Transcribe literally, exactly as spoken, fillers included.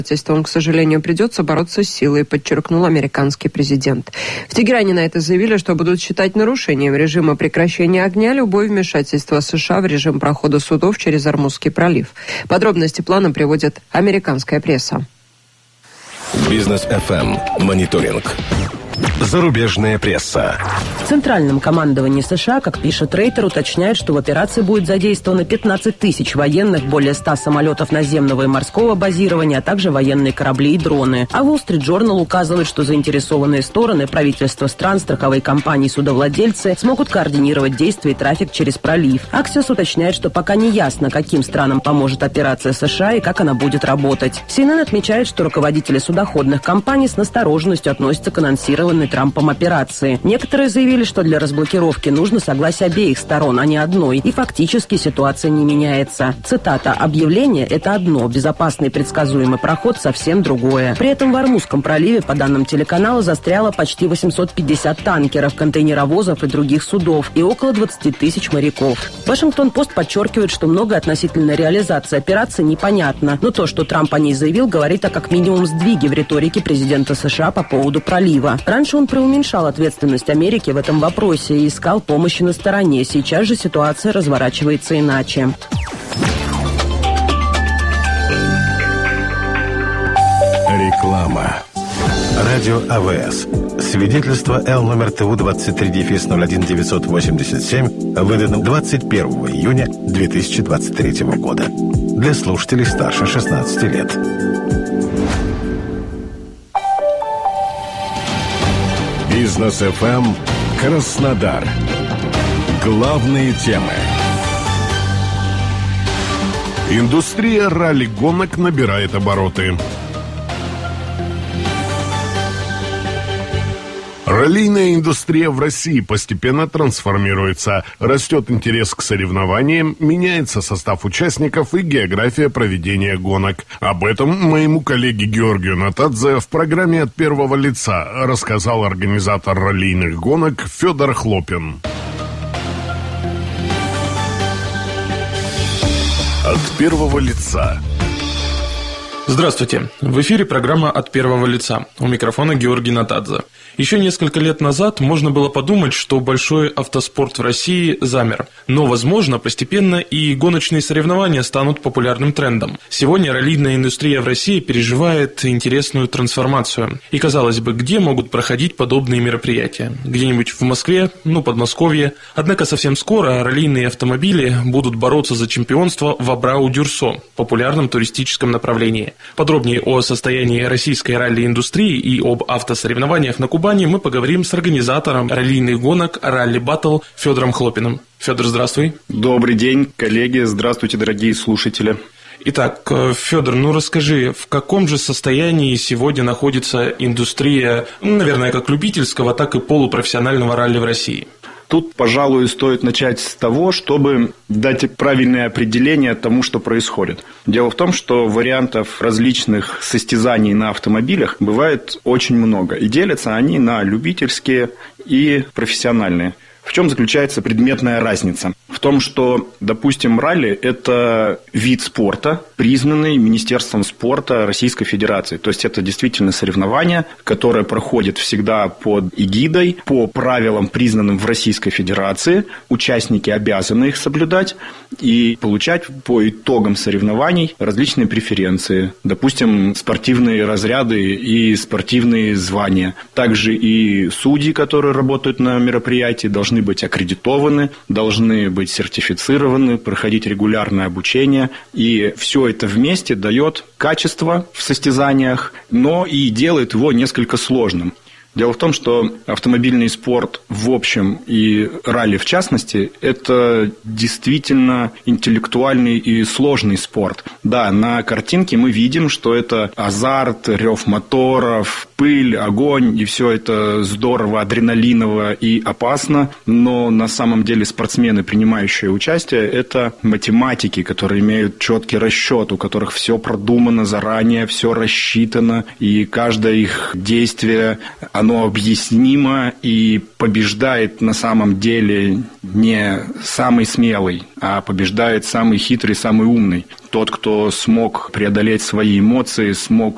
к сожалению, придется бороться с силой, подчеркнул американский президент. В Тегеране на это заявили, что будут считать нарушением режима прекращения огня любое вмешательство США в режим прохода судов через Ормузский пролив. Подробности плана приводит американская пресса. Бизнес эф эм. Мониторинг. Зарубежная пресса. В Центральном командовании США, как пишет Рейтер, уточняют, что в операции будет задействовано пятнадцать тысяч военных, более ста самолетов наземного и морского базирования, а также военные корабли и дроны. А Wall Street Journal указывает, что заинтересованные стороны, правительства стран, страховые компании, судовладельцы смогут координировать действия и трафик через пролив. Axios уточняет, что пока не ясно, каким странам поможет операция США и как она будет работать. си эн эн отмечает, что руководители судоходных компаний с настороженностью относятся к анонсированной Трампом операции. Некоторые заявили, что для разблокировки нужно согласие обеих сторон, а не одной, и фактически ситуация не меняется. Цитата: «Объявление – это одно, безопасный и предсказуемый проход – совсем другое». При этом в Ормузском проливе, по данным телеканала, застряло почти восемьсот пятьдесят танкеров, контейнеровозов и других судов, и около двадцать тысяч моряков. Вашингтон-Пост подчеркивает, что многое относительно реализации операции непонятно, но то, что Трамп о ней заявил, говорит о как минимум сдвиге в риторике президента США по поводу пролива. Раньше он преуменьшал ответственность Америки в этом вопросе и искал помощи на стороне. Сейчас же ситуация разворачивается иначе. Реклама. Радио а вэ эс. Свидетельство Л номер ТУ двадцать три ноль один девятьсот восемьдесят семь выдано двадцать первого июня две тысячи двадцать третьего года. Для слушателей старше шестнадцати лет. Бизнес эф эм Краснодар. Главные темы. Индустрия ралли-гонок набирает обороты. Раллийная индустрия в России постепенно трансформируется. Растет интерес к соревнованиям, меняется состав участников и география проведения гонок. Об этом моему коллеге Георгию Натадзе в программе «От первого лица» рассказал организатор раллийных гонок Федор Хлопин. От первого лица. Здравствуйте. В эфире программа «От первого лица». У микрофона Георгий Натадзе. Еще несколько лет назад можно было подумать, что большой автоспорт в России замер. Но, возможно, постепенно и гоночные соревнования станут популярным трендом. Сегодня раллийная индустрия в России переживает интересную трансформацию. И, казалось бы, где могут проходить подобные мероприятия? Где-нибудь в Москве, ну, Подмосковье. Однако совсем скоро раллийные автомобили будут бороться за чемпионство в Абрау-Дюрсо, популярном туристическом направлении. Подробнее о состоянии российской ралли-индустрии и об автосоревнованиях на Кубани мы поговорим с организатором раллийных гонок «Ралли Баттл» Федором Хлопиным. Федор, здравствуй. Добрый день, коллеги. Здравствуйте, дорогие слушатели. Итак, Федор, ну расскажи, в каком же состоянии сегодня находится индустрия, ну, наверное, как любительского, так и полупрофессионального ралли в России? Тут, пожалуй, стоит начать с того, чтобы дать правильное определение тому, что происходит. Дело в том, что вариантов различных состязаний на автомобилях бывает очень много. И делятся они на любительские и профессиональные. В чем заключается предметная разница? В том, что, допустим, ралли – это вид спорта, признанный Министерством спорта Российской Федерации. То есть, это действительно соревнование, которое проходит всегда под эгидой, по правилам, признанным в Российской Федерации. Участники обязаны их соблюдать и получать по итогам соревнований различные преференции. Допустим, спортивные разряды и спортивные звания. Также и судьи, которые работают на мероприятии, должны быть аккредитованы, должны быть сертифицированы, проходить регулярное обучение. И все это вместе дает качество в состязаниях, но и делает его несколько сложным. Дело в том, что автомобильный спорт в общем и ралли в частности – это действительно интеллектуальный и сложный спорт. Да, на картинке мы видим, что это азарт, рев моторов, пыль, огонь, и все это здорово, адреналиново и опасно, но на самом деле спортсмены, принимающие участие, это математики, которые имеют четкий расчет, у которых все продумано заранее, все рассчитано, и каждое их действие – оно объяснимо и побеждает на самом деле не самый смелый, а побеждает самый хитрый, самый умный. Тот, кто смог преодолеть свои эмоции, смог